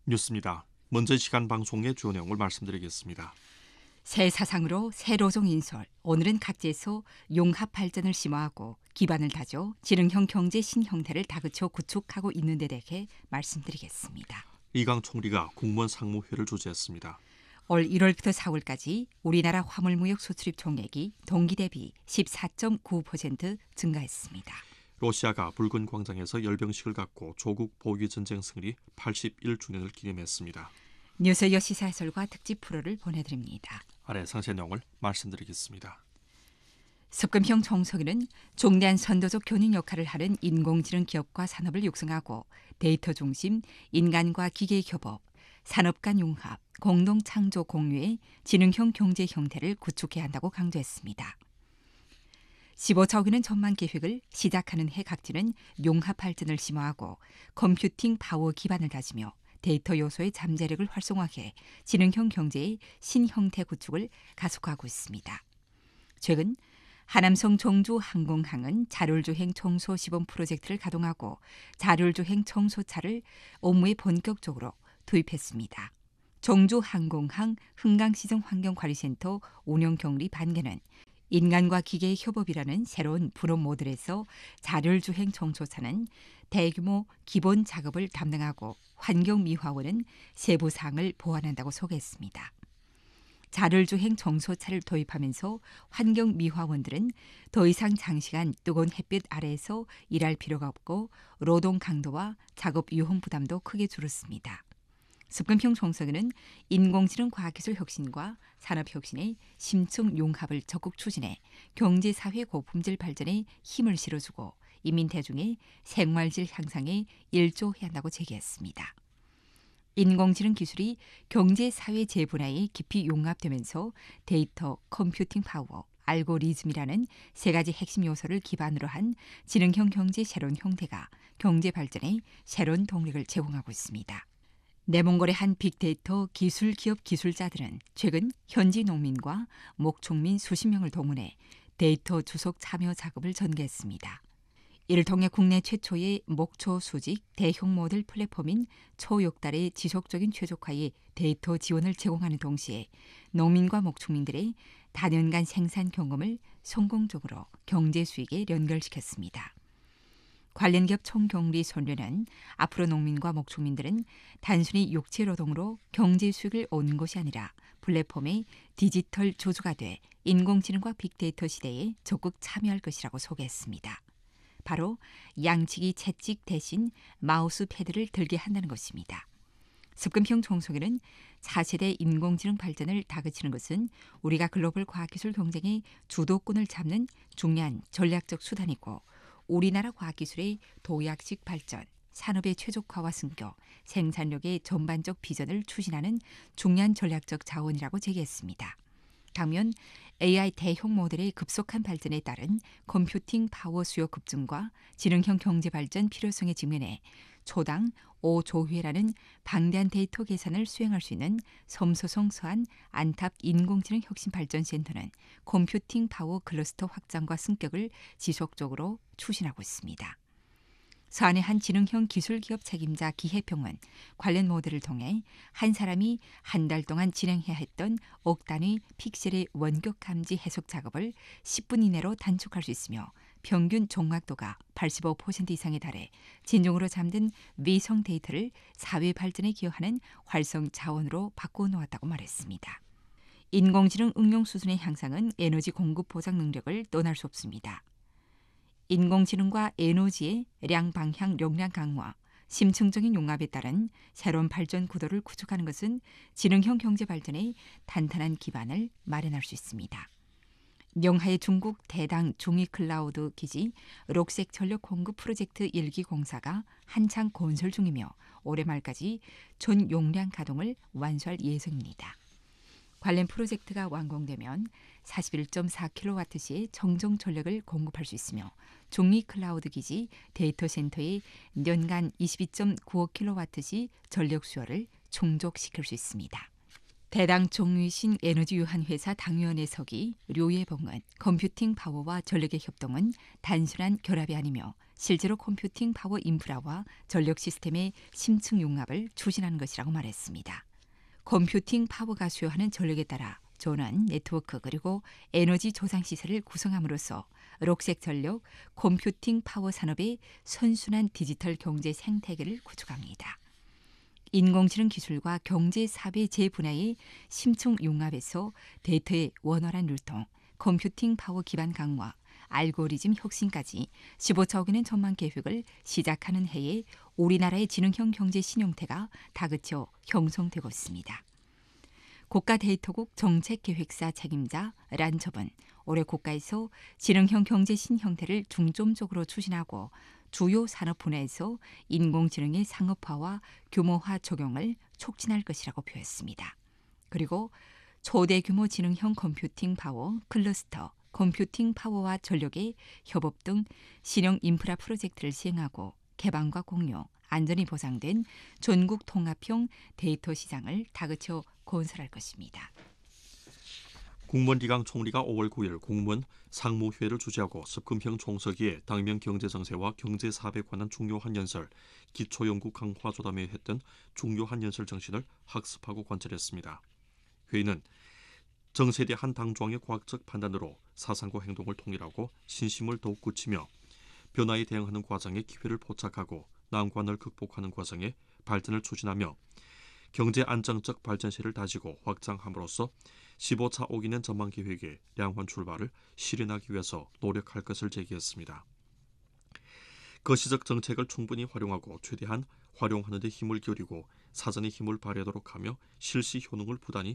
뉴스입니다. 먼저 시간 방송의 주요 내용을 말씀드리겠습니다. 새 사상으로 새 로종 인솔. 오늘은 각지에서 용합 발전을 심화하고 기반을 다져 지능형 경제 신형태를 다그쳐 구축하고 있는 데 대해 말씀드리겠습니다. 이강 총리가 국무원 상무회를 주재했습니다. 올 1월부터 4월까지 우리나라 화물무역 수출입 총액이 동기 대비 14.9% 증가했습니다. 러시아가 붉은 광장에서 열병식을 갖고 조국 보위 전쟁 승리 81주년을 기념했습니다. 뉴스 시사 해설과 특집 프로를 보내드립니다. 아래 상세 내용을 말씀드리겠습니다. 습금형 청소기는 중대한 선도적 견인 역할을 하는 인공지능 기업과 산업을 육성하고 데이터 중심, 인간과 기계의 협업, 산업 간 융합, 공동 창조 공유의 지능형 경제 형태를 구축해야 한다고 강조했습니다. 15차 전망 계획을 시작하는 해 각지는 융합 발전을 심화하고 컴퓨팅 파워 기반을 다지며 데이터 요소의 잠재력을 활성화해 지능형 경제의 신형태 구축을 가속화하고 있습니다. 최근 하남성 정주 항공항은 자율주행 청소 시범 프로젝트를 가동하고 자율주행 청소차를 업무에 본격적으로 도입했습니다. 정주 항공항 흥강시정 환경관리센터 운영경리 반개는 인간과 기계의 협업이라는 새로운 분업 모델에서 자율주행 청소차는 대규모 기본 작업을 담당하고 환경미화원은 세부 사항을 보완한다고 소개했습니다. 자율주행 청소차를 도입하면서 환경미화원들은 더 이상 장시간 뜨거운 햇빛 아래에서 일할 필요가 없고 노동 강도와 작업 위험 부담도 크게 줄었습니다. 습금형 청소기는 인공지능 과학기술 혁신과 산업혁신의 심층 융합을 적극 추진해 경제사회 고품질 발전에 힘을 실어주고 인민대중의 생활질 향상에 일조해야 한다고 제기했습니다. 인공지능 기술이 경제사회 재분야에 깊이 융합되면서 데이터, 컴퓨팅 파워, 알고리즘이라는 세 가지 핵심 요소를 기반으로 한 지능형 경제 새로운 형태가 경제 발전에 새로운 동력을 제공하고 있습니다. 내몽골의 한 빅데이터 기술 기업 기술자들은 최근 현지 농민과 목축민 수십 명을 동원해 데이터 주석 참여 작업을 전개했습니다. 이를 통해 국내 최초의 목초 수직 대형 모델 플랫폼인 초역달의 지속적인 최적화에 데이터 지원을 제공하는 동시에 농민과 목축민들의 다년간 생산 경험을 성공적으로 경제 수익에 연결시켰습니다. 관련 기업 총경리 손련은 앞으로 농민과 목축민들은 단순히 육체 노동으로 경제 수익을 얻는 것이 아니라 플랫폼의 디지털 조주가 돼 인공지능과 빅데이터 시대에 적극 참여할 것이라고 소개했습니다. 바로 양치기 채찍 대신 마우스 패드를 들게 한다는 것입니다. 습금형 청소기는 4세대 인공지능 발전을 다그치는 것은 우리가 글로벌 과학기술 경쟁의 주도권을 잡는 중요한 전략적 수단이고 우리나라 과학기술의 도약식 발전, 산업의 최적화와 승격, 생산력의 전반적 비전을 추진하는 중요한 전략적 자원이라고 제기했습니다. 당면 AI 대형 모델의 급속한 발전에 따른 컴퓨팅 파워 수요 급증과 지능형 경제 발전 필요성에 직면해 초당 5조 회라는 방대한 데이터 계산을 수행할 수 있는 섬소성서한 안탑 인공지능 혁신발전센터는 컴퓨팅 파워 클러스터 확장과 승격을 지속적으로 추진하고 있습니다. 서한의 한 지능형 기술기업 책임자 기해평은 관련 모델을 통해 한 사람이 한 달 동안 진행해야 했던 억 단위 픽셀의 원격 감지 해석 작업을 10분 이내로 단축할 수 있으며 평균 정확도가 85% 이상에 달해 진정으로 잠든 위성 데이터를 사회 발전에 기여하는 활성 자원으로 바꿔놓았다고 말했습니다. 인공지능 응용 수준의 향상은 에너지 공급 보장 능력을 떠날 수 없습니다. 인공지능과 에너지의 양방향 역량 강화, 심층적인 융합에 따른 새로운 발전 구도를 구축하는 것은 지능형 경제 발전의 탄탄한 기반을 마련할 수 있습니다. 영하의 중국 대당 중위 클라우드 기지 록색 전력 공급 프로젝트 1기 공사가 한창 건설 중이며 올해 말까지 전 용량 가동을 완수할 예정입니다. 관련 프로젝트가 완공되면 41.4kW시의 정정 전력을 공급할 수 있으며 중위 클라우드 기지 데이터 센터의 연간 22.95kW시 전력 수요를 충족시킬 수 있습니다. 대당 종위신 에너지 유한 회사 당위원회 서기 류예봉은 컴퓨팅 파워와 전력의 협동은 단순한 결합이 아니며 실제로 컴퓨팅 파워 인프라와 전력 시스템의 심층 융합을 추진하는 것이라고 말했습니다. 컴퓨팅 파워가 수요하는 전력에 따라 전환, 네트워크 그리고 에너지 조장 시설을 구성함으로써 록색 전력, 컴퓨팅 파워 산업의 선순환 디지털 경제 생태계를 구축합니다. 인공지능 기술과 경제 사회 재분야의 심층 융합에서 데이터의 원활한 유통, 컴퓨팅 파워 기반 강화, 알고리즘 혁신까지 15조 원의 전망 계획을 시작하는 해에 우리나라의 지능형 경제 신용태가 다그쳐 형성되고 있습니다. 국가데이터국 정책계획사 책임자 란첩은 올해 국가에서 지능형 경제 신형태를 중점적으로 추진하고 주요 산업 분야에서 인공지능의 상업화와 규모화 적용을 촉진할 것이라고 표했습니다. 그리고 초대규모 지능형 컴퓨팅 파워, 클러스터, 컴퓨팅 파워와 전력의 협업 등 신형 인프라 프로젝트를 시행하고 개방과 공유, 안전이 보장된 전국 통합형 데이터 시장을 다그쳐 건설할 것입니다. 국무원 리강 총리가 5월 9일 국무원 상무회의를 주재하고 습금형 총서기에 당면 경제정세와 경제사업에 관한 중요한 연설, 기초연구 강화 조담에 했던 중요한 연설 정신을 학습하고 관찰했습니다. 회의는 정세대 한 당조항의 과학적 판단으로 사상과 행동을 통일하고 신심을 더욱 굳히며 변화에 대응하는 과정에 기회를 포착하고 난관을 극복하는 과정에 발전을 추진하며 경제 안정적 발전세를 다지고 확장함으로써 15차 5기년 전망 계획의 량환 출발을 실현하기 위해서 노력할 것을 제기했습니다. 거시적 정책을 충분히 활용하고 최대한 활용하는 데 힘을 기울이고 사전에 힘을 발휘하도록 하며 실시 효능을 부단히